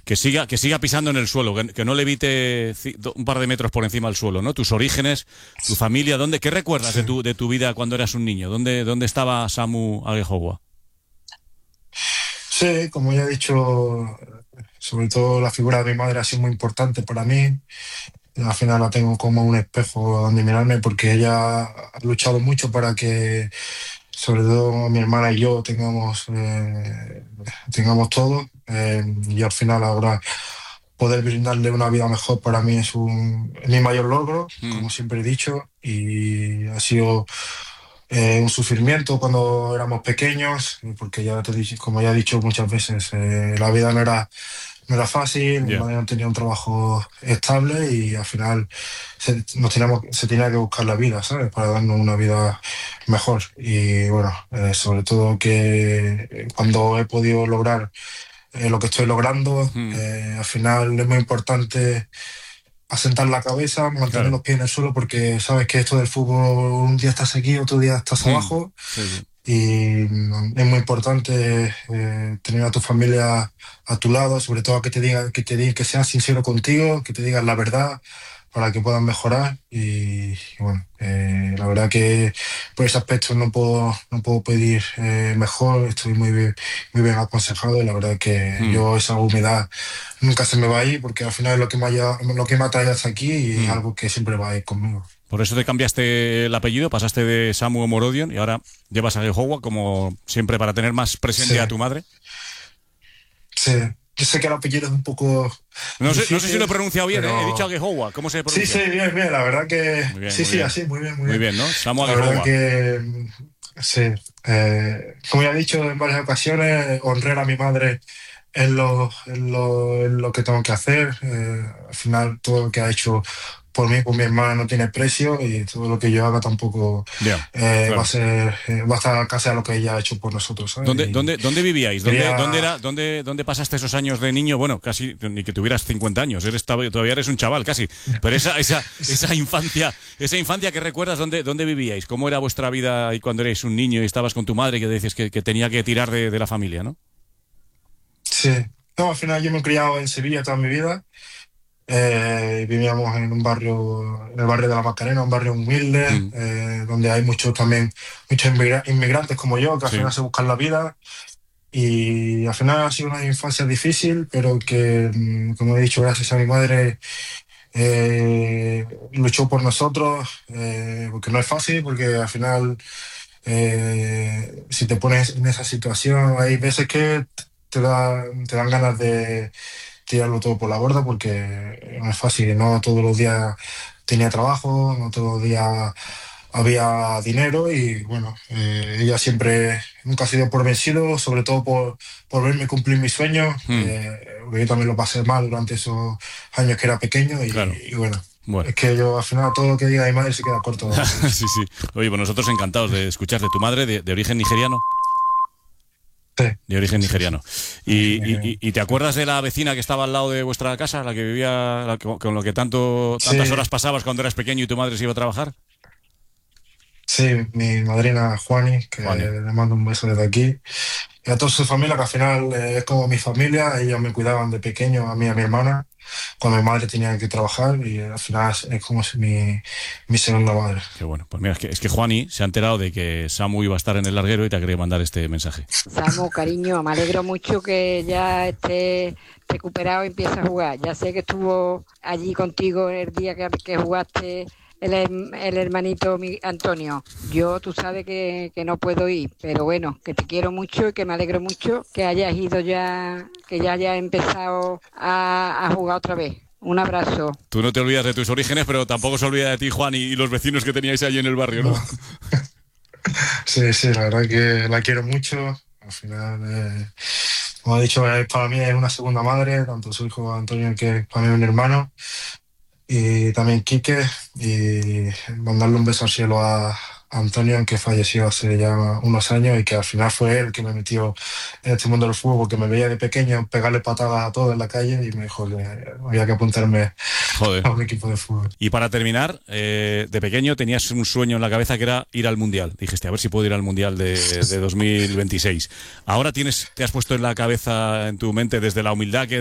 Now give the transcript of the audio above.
que siga pisando en el suelo, que no levite un par de metros por encima del suelo, ¿no? Tus orígenes, tu familia, ¿qué recuerdas de tu vida cuando eras un niño? ¿Dónde estaba Samu Aguejogua? Sí, como ya he dicho, sobre todo la figura de mi madre ha sido muy importante para mí. Al final la tengo como un espejo donde mirarme porque ella ha luchado mucho para que, sobre todo mi hermana y yo, tengamos todo. Y al final ahora poder brindarle una vida mejor para mí es mi mayor logro, Mm, como siempre he dicho, y ha sido un sufrimiento cuando éramos pequeños, porque ya te he dicho, como ya he dicho muchas veces, la vida no era fácil, mi ya. madre no tenía un trabajo estable y al final se tenía que buscar la vida, ¿sabes? Para darnos una vida mejor. Y bueno, sobre todo que cuando he podido lograr lo que estoy logrando, Mm, al final es muy importante asentar la cabeza, mantener claro. los pies en el suelo, porque sabes que esto del fútbol un día estás aquí, otro día estás Mm, abajo. sí, sí. Y es muy importante tener a tu familia a tu lado, sobre todo que te digan, que sean sinceros contigo, que te digan la verdad para que puedan mejorar. Y bueno, la verdad que por ese aspecto no puedo pedir mejor, estoy muy bien aconsejado y la verdad que Mm, yo esa humildad nunca se me va a ir porque al final es lo que me ha traído hasta aquí y es mm. algo que siempre va a ir conmigo. Por eso te cambiaste el apellido, pasaste de Samu a Morodion y ahora llevas a Aguejogua como siempre para tener más Sí, presente a tu madre. sí. Yo sé que el apellido es un poco No sé si lo he difícil, pronunciado bien, ¿eh? He dicho pero Aguejogua. ¿Cómo se sí, sí, pronuncia? bien, bien. La verdad que Muy bien, sí, muy sí, bien. así, muy bien, muy Muy bien. bien, ¿no? Samu La verdad Aguejogua. que sí. Como ya he dicho en varias ocasiones, honrar a mi madre en lo que tengo que hacer. Al final, todo lo que ha hecho por mí, por mi hermana, no tiene precio y todo lo que yo haga tampoco Ya, va a claro. ser, va a estar casi a lo que ella ha hecho por nosotros, ¿sabes? ¿Dónde, Y dónde, dónde vivíais? quería, ¿Dónde pasaste esos años de niño? Bueno, casi ni que tuvieras 50 años, todavía eres un chaval casi. Pero esa infancia que recuerdas, ¿dónde vivíais? ¿Cómo era vuestra vida ahí cuando erais un niño y estabas con tu madre que decías que tenía que tirar de la familia, ¿no? sí. No, al final yo me he criado en Sevilla toda mi vida. Vivíamos en el barrio de la Macarena, un barrio humilde, Mm, donde hay muchos inmigrantes como yo, que al sí, final se buscan la vida. Y al final ha sido una infancia difícil, pero que, como he dicho, gracias a mi madre, luchó por nosotros, porque no es fácil, porque al final, si te pones en esa situación, hay veces que te dan ganas de tirarlo todo por la borda porque no es fácil, no todos los días tenía trabajo, no todos los días había dinero y bueno, ella siempre, nunca ha sido por vencido, sobre todo por verme cumplir mis sueños, mm, porque yo también lo pasé mal durante esos años que era pequeño claro. y bueno, Bueno. es que yo al final todo lo que diga mi madre se queda corto de lo que he hecho. Sí, sí. Oye, pues nosotros encantados de escucharte. ¿Tu madre de origen nigeriano? Sí, De origen sí, sí. nigeriano. Dije, ¿Y te acuerdas de la vecina que estaba al lado de vuestra casa, la que vivía, con lo que tantas sí, horas pasabas cuando eras pequeño y tu madre se iba a trabajar? sí, mi madrina Juani, que Juan, le mando un beso desde aquí. Y a toda su familia, que al final es como mi familia, ellos me cuidaban de pequeño, a mí y a mi hermana, cuando mi madre tenía que trabajar y al final es como si mi segunda madre. qué bueno. Pues mira, es que Juani se ha enterado de que Samu iba a estar en el larguero y te ha querido mandar este mensaje. Samu, cariño, me alegro mucho que ya esté recuperado y empiece a jugar. Ya sé que estuvo allí contigo el día que jugaste el hermanito Antonio. Yo, tú sabes que no puedo ir, pero bueno, que te quiero mucho y que me alegro mucho que hayas ido ya, que ya hayas empezado a jugar otra vez. Un abrazo. Tú no te olvidas de tus orígenes, pero tampoco se olvida de ti, Juan, y los vecinos que teníais ahí en el barrio, ¿no? No. Sí, sí, la verdad que la quiero mucho. Al final, como he dicho, para mí es una segunda madre, tanto su hijo Antonio, que es para mí un hermano, y también Quique, y mandarle un beso al cielo a Antonio, que falleció hace ya unos años y que al final fue él que me metió en este mundo del fútbol, porque me veía de pequeño pegarle patadas a todos en la calle y me dijo que había que apuntarme Joder. a un equipo de fútbol. Y para terminar, de pequeño tenías un sueño en la cabeza que era ir al Mundial. Dijiste, a ver si puedo ir al Mundial de 2026. Ahora te has puesto en la cabeza, en tu mente, desde la humildad que